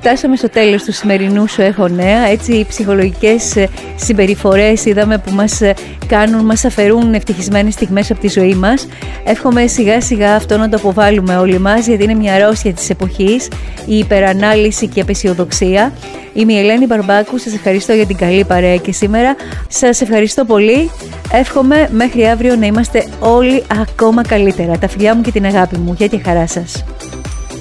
Φτάσαμε στο τέλος του σημερινού Σου Έχω Νέα. Έτσι, οι ψυχολογικές συμπεριφορές είδαμε που μας αφαιρούν ευτυχισμένες στιγμές από τη ζωή μας. Εύχομαι σιγά σιγά αυτό να το αποβάλουμε όλοι μας, γιατί είναι μια αρρώστια της εποχής, η υπερανάλυση και η απεσιοδοξία. Είμαι η Ελένη Μπαρμπάκου, σας ευχαριστώ για την καλή παρέα και σήμερα. Σας ευχαριστώ πολύ. Εύχομαι μέχρι αύριο να είμαστε όλοι ακόμα καλύτερα. Τα φιλιά μου και την αγάπη μου. Γεια και χαρά σας.